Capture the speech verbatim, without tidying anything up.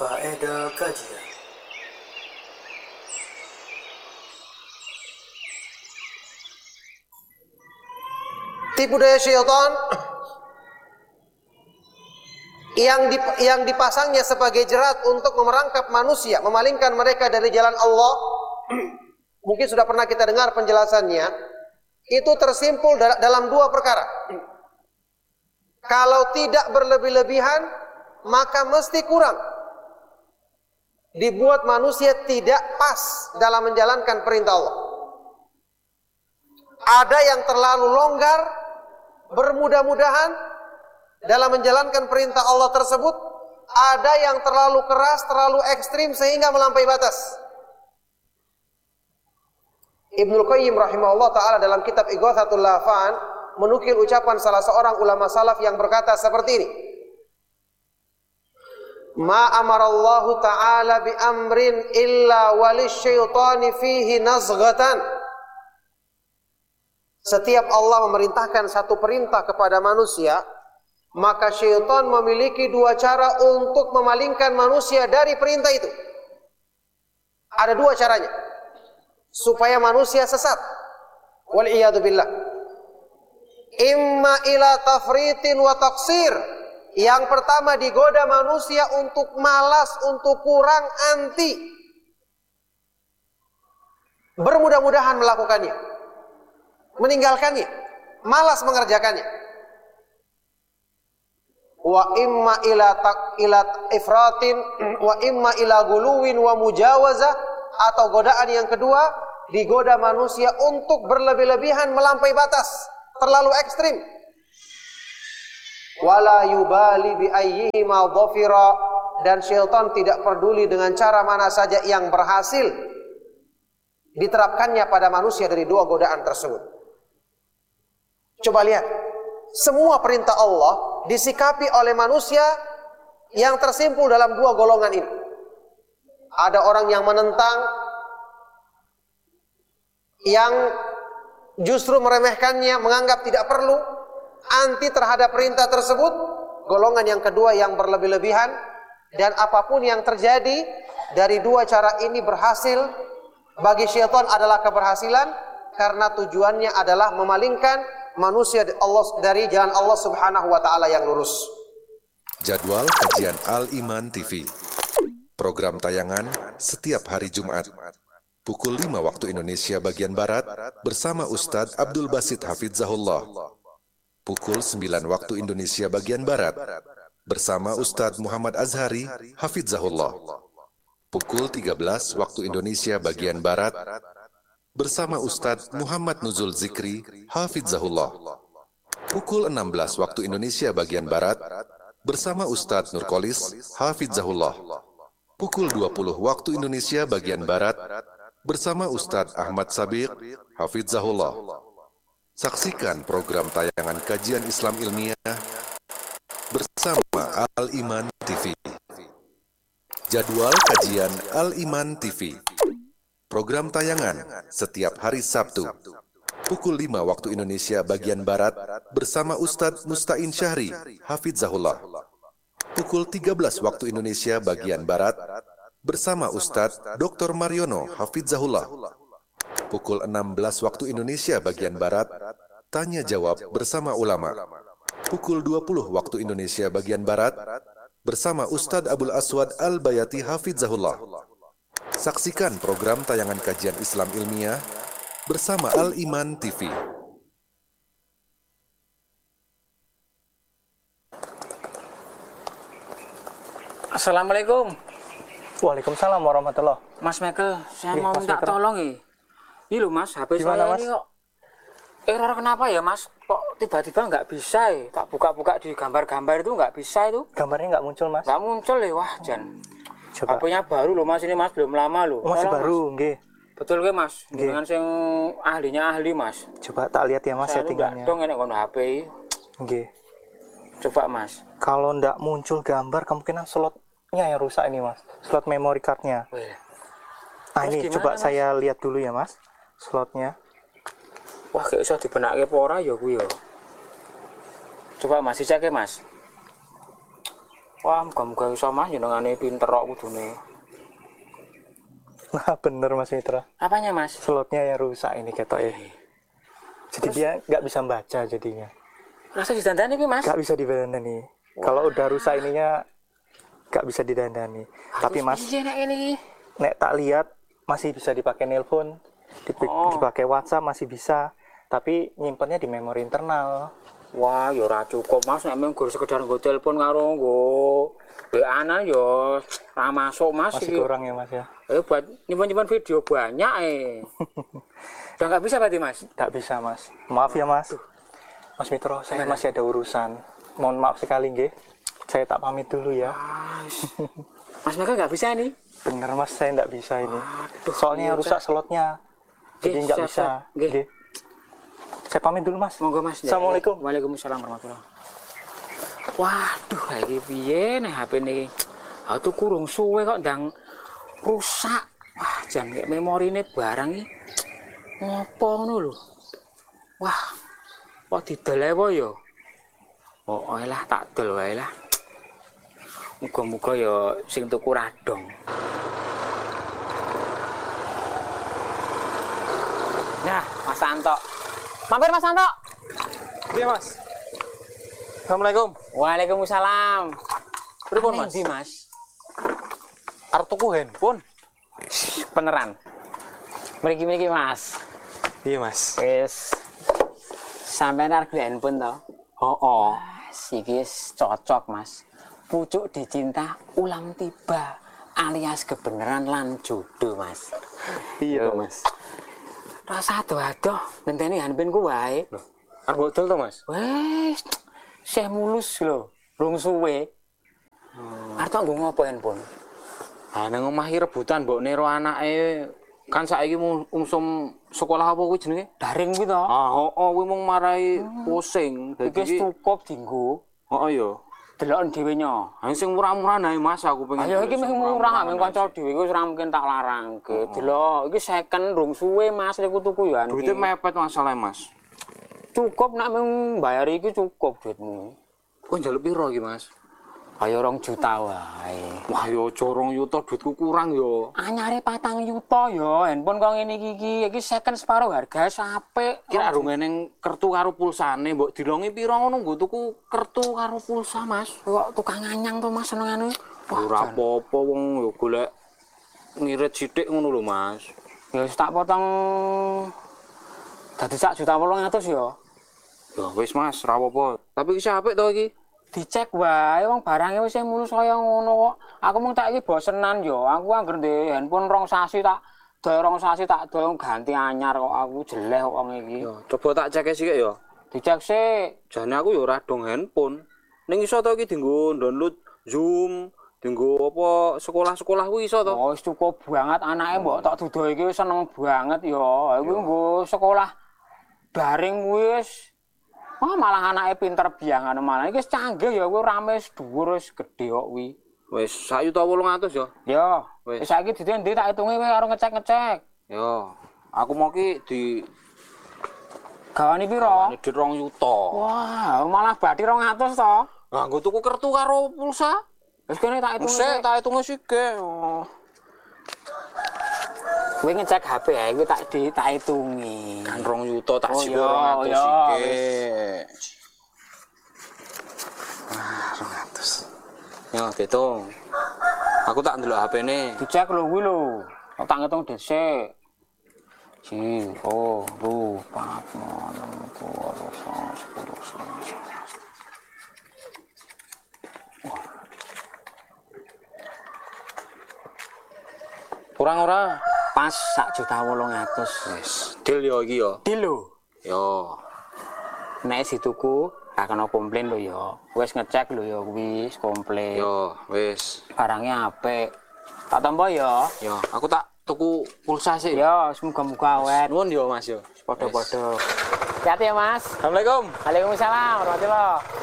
Faedah kajian. Tipu daya syaitan yang dip, yang dipasangnya sebagai jerat untuk memerangkap manusia, memalingkan mereka dari jalan Allah. Mungkin sudah pernah kita dengar penjelasannya. Itu tersimpul dalam dua perkara. Kalau tidak berlebih-lebihan, maka mesti kurang. Dibuat manusia tidak pas dalam menjalankan perintah Allah. Ada yang terlalu longgar, bermudah-mudahan dalam menjalankan perintah Allah tersebut. Ada yang terlalu keras, terlalu ekstrim sehingga melampaui batas. Ibnul Qayyim rahimahullah ta'ala dalam kitab Ighathatul Lahfan menukil ucapan salah seorang ulama salaf yang berkata seperti ini. Ma amarallahu ta'ala bi amrin illa walisyaitani fihi nazghatan. Setiap Allah memerintahkan satu perintah kepada manusia, maka syaitan memiliki dua cara untuk memalingkan manusia dari perintah itu. Ada dua caranya supaya manusia sesat. Wal iyadu billah. Imma ila tafritin wa taqsir. Yang pertama, digoda manusia untuk malas, untuk kurang, anti, bermudah-mudahan melakukannya, meninggalkannya, malas mengerjakannya. Wa imma ila tak ila ifratin wa imma ila guluwin wa mujawazah. Atau godaan yang kedua, digoda manusia untuk berlebih-lebihan, melampaui batas, terlalu ekstrim. Wala yubali bi ayyihima dhafira. Dan syaitan tidak peduli dengan cara mana saja yang berhasil diterapkannya pada manusia dari dua godaan tersebut. Coba lihat, semua perintah Allah disikapi oleh manusia yang tersimpul dalam dua golongan ini. Ada orang yang menentang, yang justru meremehkannya, menganggap tidak perlu, anti terhadap perintah tersebut. Golongan yang kedua yang berlebih-lebihan. Dan apapun yang terjadi dari dua cara ini berhasil bagi syaitan adalah keberhasilan, karena tujuannya adalah memalingkan manusia dari jalan Allah subhanahu wa ta'ala yang lurus. Jadwal kajian Al-Iman T V. Program tayangan setiap hari Jumat pukul lima waktu Indonesia bagian Barat bersama Ustadz Abdul Basit Hafizahullah. Pukul sembilan waktu Indonesia bagian Barat bersama Ustadz Muhammad Azhari Hafizahullah. Pukul tiga belas waktu Indonesia bagian Barat bersama Ustadz Muhammad Nuzul Zikri Hafizahullah. Pukul enam belas waktu Indonesia bagian Barat bersama Ustadz Nurkolis Hafizahullah. Pukul dua puluh waktu Indonesia bagian Barat bersama Ustadz Ahmad Sabiq Hafizahullah. Saksikan program tayangan kajian Islam ilmiah bersama Al-Iman T V. Jadwal kajian Al-Iman T V. Program tayangan setiap hari Sabtu pukul lima waktu Indonesia bagian Barat bersama Ustadz Musta'in Syahri Hafizahullah. Pukul tiga belas waktu Indonesia bagian Barat bersama Ustadz Doktor Mariono Hafizahullah. Pukul enam belas waktu Indonesia bagian Barat, tanya jawab bersama ulama. Pukul dua puluh waktu Indonesia bagian Barat bersama Ustadz Abul Aswad Al-Bayati Hafizahullah. Saksikan program tayangan kajian Islam ilmiah bersama Al-Iman T V. Assalamualaikum. Waalaikumsalam warahmatullahi. Mas Michael, saya Nih, mau Mas minta Michael. tolong nih. Ini loh Mas, H P Gimana, saya Mas? ini kok error, kenapa ya Mas? Kok tiba-tiba nggak bisa ya? Tak buka-buka di gambar-gambar itu nggak bisa itu. Gambarnya nggak muncul, Mas? Nggak muncul ya, wah Jan. Coba. H P-nya baru loh Mas, ini Mas, belum lama loh. Oh, masih Tolong, baru, Mas. nggih. Betul ke Mas? Nggih. Dengan yang ahlinya ahli Mas. Coba tak lihat ya, Mas, Saya tuh nggak settingannya. dong enak ngono H P. Nggih. Coba Mas. Kalau nggak muncul gambar, kemungkinan slotnya yang rusak ini, Mas. Slot memory card-nya. Weh. Nah, Terus ini gimana, coba Mas? saya lihat dulu ya, Mas. Slotnya. Wah, kayak iso dibenake apa ora ya kuwi ya. Coba Mas, dicek ya Mas. Wah, muga-muga iso Mas jenengane pinter kok kudune. Nah bener Mas Mitra, Apanya Mas? slotnya yang rusak ini ketok ya. Jadi dia nggak bisa baca jadinya. Rasa didandani iki Mas? Nggak bisa didandani. Kalau udah rusak ininya nggak bisa didandani. Tapi Mas, Iya nek ini. nek tak lihat masih bisa dipakai nelpon, dip- Oh. dipakai WhatsApp masih bisa. Tapi nyimpennya di memori internal. Wah, ya ora cukup Mas, nek mung gur sekedar nggo telepon karo nggo W A-an ya ora masuk Mas Masih iki. kurang ya Mas ya. Eh buat nyimpen-nyimpen video banyak eh. Udah nggak bisa berarti Mas? Nggak bisa Mas. Maaf ya Mas. Mas Mitro, saya masih ada urusan. Mohon maaf sekali nggih. Saya tak pamit dulu ya. Mas Mega nggak bisa nih? Bener Mas, saya nggak bisa ini. Aduh, Soalnya iya, rusak slotnya. Jadi Nggih, nggak siap, bisa. siap. Nggih. Nggih. Saya pamit dulu Mas. Monggo Mas. Assalamualaikum. Waalaikumsalam warahmatullahi. Waduh, lagi piye nih H P ini? Ah tuh kurung suwe kok ndang rusak. Wah, jan kayak memorine barang iki. Ngopo ngono lho. Wah. Kok didel ae apa ya? Oh, ae lah tak del wae lah. Muga-muga ya sing tuku radong. Nah, Mas Santo. Mampir Mas Santo. Iya Mas. Assalamualaikum. Waalaikumsalam. Pripun, Aneh Mas? ndi, Mas? Arep tuku handphone. Beneran. Mriki-mriki Mas. Iya Mas. Wis sampeyan arep handphone to? Oh, Iki wis cocok, Mas. Pucuk dicinta ulang tiba alias kebenaran lan jodoh, Mas. iya toh, Mas. Rasa adoh-adoh ngenteni handphone ku wae. Arep bodol to Mas? Wes, sih mulus lho, rung suwe. Hmm. Arep tak nggo ngopo handphone? Ah nang omah iki rebutan mbok nero anake kan saiki mu- umsum sekolah apa kuwi jenenge? Daring kuwi to. Ah heeh kuwi mung marai pusing. Iki wis Dadi cukup dienggo. heeh ya. Deloken dhewe nyo. Ha sing murah-murah nae Mas aku pengen. Ayo iki mung murah men kanca dhewe iku ora mungkin tak larangke. Delok iki second rung suwe Mas niku tuku ya. Duite mepet masalah Mas. Cukup nek mung bayar iki cukup duitmu. Kok njaluk piro iki Mas? Ayo rong juta wae. Wah ya corong yuta duitku kurang ya. Anyare patang yuta ya, handphone kok ngene iki iki iki second separo harga sapek. Kira rung eneng kertu karo pulsane mbok dilongi piro ngono nggo tuku kertu karo pulsa Mas. Kok tukang anyang to Mas senengane. Ora apa-apa wong ya golek ngirit sithik ngono lho Mas. Ya wis tak potong dadi sak juta wolung atus ya. Ya wis Mas, ora apa-apa. Tapi iki apik to iki? Dicek wae wong barangnya wis mulus kaya ngono kok. Aku mung tak iki bosenan ya. Aku anggere ndek handphone rong sasi tak dol rong sasi tak dol ganti anyar kok aku jeleh kok wong iki. Ya coba tak cek sithik ya. Dicek sik. Jane aku ya ora dong handphone. Ning iso to iki dienggo download Zoom, dienggo apa sekolah-sekolah kuwi iso to? Oh, wis cukup banget anake mbok tak duduh iki wis seneng banget ya. Kuwi nggo sekolah daring wis. Wah, malah anake pinter biangan malah iki wis canggih ya kuwi rame wis dhuwur wis gedhe kok kuwi. Wis sak yuta wolung atus ya. Ya, Wis. wis saiki dite ndi tak hitungi kowe karo ngecek-ngecek. Ya, aku mau ki di Gawane piro? di rong yuta. Wah, malah bathi rong atus to. Lah nggo tuku kertu karo pulsa. Wis kene tak hitungi. Sik tak hitunge sithik. Oh. Kowe ngecek H P ae kuwi tak di tak hitungi. Kan rong yuta tak Oh, jiwa iya, rong atus iya, sithik. Ah, rong atus. Ya, ditung. Aku tak ndelok H P-ne. Dicek lho kuwi lho. Kok tak ngitung dhisik. Ji, oh, ru, pat, enam, tujuh, sepuluh, sebelas. Kurang ora? Pas sak juta wolung atus. Wis, deal ya iki ya. Di lho. Yo. Nek dituku gak kena komplain lho ya. Wis ngecek lho ya kuwi wis komplit. Yo, wis. Barangnya apik. Tak tampa ya. Yo, aku tak tuku pulsa sih. Ya, semoga-moga awet. Nuwun yo Mas yo. Padha-padha. Hati-hati ya, Mas. Assalamualaikum. Waalaikumsalam warahmatullahi.